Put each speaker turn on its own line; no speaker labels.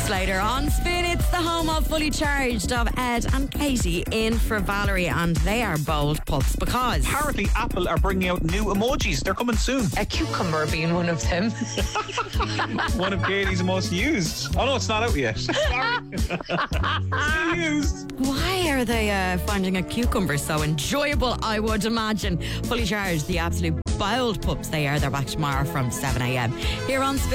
minutes later on Spin, it's the home of Fully Charged of Ed and Katie in for Valerie, and they are bold pups because
apparently Apple are bringing out new emojis. They're coming soon.
A cucumber being one of them.
One of Katie's most used. Oh no, it's not out yet. Sorry. Still used.
why are they finding a cucumber so enjoyable? I would imagine. Fully Charged, the absolute bold pups they are. They're back tomorrow from 7 a.m. here on Spin.